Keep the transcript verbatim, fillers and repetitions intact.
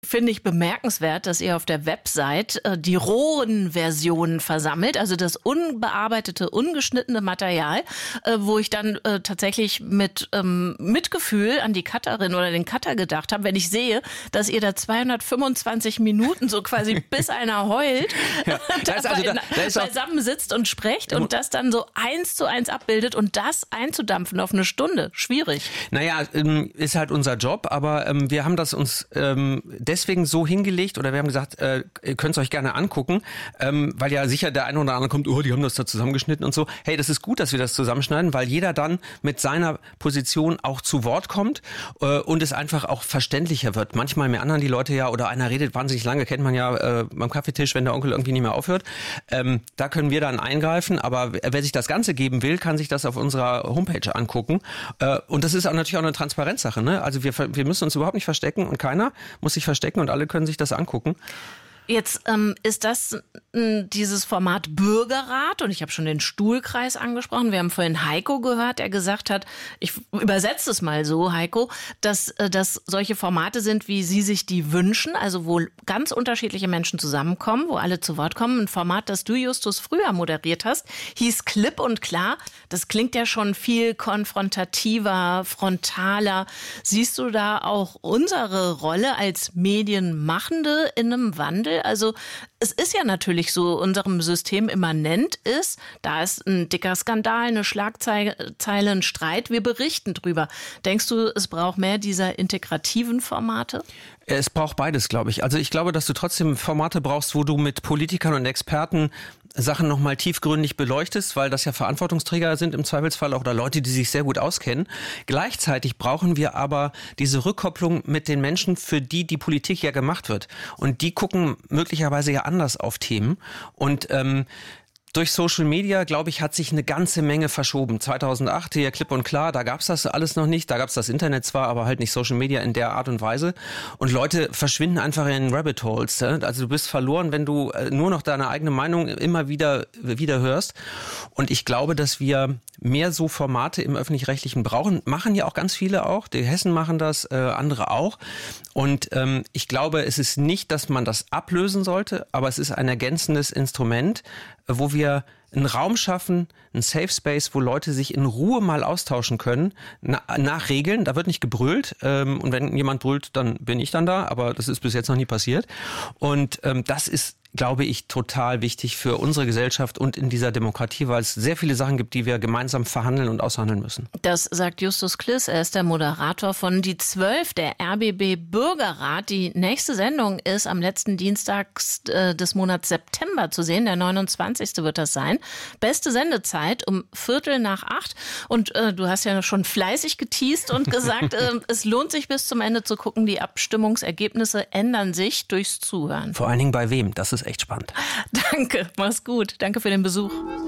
Finde ich bemerkenswert, dass ihr auf der Website äh, die rohen Versionen versammelt, also das unbearbeitete, ungeschnittene Material, äh, wo ich dann äh, tatsächlich mit ähm, Mitgefühl an die Cutterin oder den Cutter gedacht habe, wenn ich sehe, dass ihr da zweihundertfünfundzwanzig Minuten so quasi bis einer heult, ja, da ist also da, da ist beisammen sitzt und sprecht und das dann so eins zu eins abbildet und das einzudampfen auf eine Stunde. Schwierig. Naja, ist halt unser Job, aber ähm, wir haben das uns ähm, deswegen so hingelegt oder wir haben gesagt, äh, ihr könnt es euch gerne angucken, ähm, weil ja sicher der eine oder andere kommt, oh, die haben das da zusammengeschnitten und so. Hey, das ist gut, dass wir das zusammenschneiden, weil jeder dann mit seiner Position auch zu Wort kommt äh, und es einfach auch verständlicher wird. Manchmal mehr anderen die Leute ja oder einer redet wahnsinnig lange, kennt man ja äh, beim Kaffeetisch, wenn der Onkel irgendwie nicht mehr aufhört. Ähm, da können wir dann eingreifen, aber wer sich das Ganze geben will, kann sich das auf unserer Homepage angucken. Äh, und das ist auch natürlich auch eine Transparenzsache, ne? Also wir, wir müssen uns überhaupt nicht verstecken und keiner muss sich verstecken und alle können sich das angucken. Jetzt ähm, ist das äh, dieses Format Bürgerrat und ich habe schon den Stuhlkreis angesprochen. Wir haben vorhin Heiko gehört, der gesagt hat, ich übersetze es mal so, Heiko, dass äh, das solche Formate sind, wie Sie sich die wünschen, also wo ganz unterschiedliche Menschen zusammenkommen, wo alle zu Wort kommen. Ein Format, das du, Justus, früher moderiert hast, hieß Klipp und Klar. Das klingt ja schon viel konfrontativer, frontaler. Siehst du da auch unsere Rolle als Medienmachende in einem Wandel? Also es ist ja natürlich so, unserem System immanent ist, da ist ein dicker Skandal, eine Schlagzeile, ein Streit, wir berichten drüber. Denkst du, es braucht mehr dieser integrativen Formate? Es braucht beides, glaube ich. Also ich glaube, dass du trotzdem Formate brauchst, wo du mit Politikern und Experten Sachen nochmal tiefgründig beleuchtest, weil das ja Verantwortungsträger sind im Zweifelsfall oder Leute, die sich sehr gut auskennen. Gleichzeitig brauchen wir aber diese Rückkopplung mit den Menschen, für die die Politik ja gemacht wird. Und die gucken möglicherweise ja anders auf Themen. Und ähm, durch Social Media, glaube ich, hat sich eine ganze Menge verschoben. zweitausendacht, hier Klipp und Klar, da gab's das alles noch nicht. Da gab's das Internet zwar, aber halt nicht Social Media in der Art und Weise. Und Leute verschwinden einfach in Rabbit Holes. Also du bist verloren, wenn du nur noch deine eigene Meinung immer wieder, wieder hörst. Und ich glaube, dass wir mehr so Formate im Öffentlich-Rechtlichen brauchen. Machen ja auch ganz viele auch. Die Hessen machen das, äh, andere auch. Und ähm, ich glaube, es ist nicht, dass man das ablösen sollte, aber es ist ein ergänzendes Instrument, wo wir einen Raum schaffen, einen Safe Space, wo Leute sich in Ruhe mal austauschen können, na, nach Regeln. Da wird nicht gebrüllt. Ähm, und wenn jemand brüllt, dann bin ich dann da. Aber das ist bis jetzt noch nie passiert. Und ähm, das ist, glaube ich, total wichtig für unsere Gesellschaft und in dieser Demokratie, weil es sehr viele Sachen gibt, die wir gemeinsam verhandeln und aushandeln müssen. Das sagt Justus Kliss. Er ist der Moderator von Die Zwölf, der R B B Bürgerrat. Die nächste Sendung ist am letzten Dienstag äh, des Monats September zu sehen. Der neunundzwanzigste wird das sein. Beste Sendezeit um Viertel nach acht. Und äh, du hast ja schon fleißig geteast und gesagt, äh, es lohnt sich bis zum Ende zu gucken. Die Abstimmungsergebnisse ändern sich durchs Zuhören. Vor allen Dingen bei wem? Das ist echt spannend. Danke, mach's gut. Danke für den Besuch.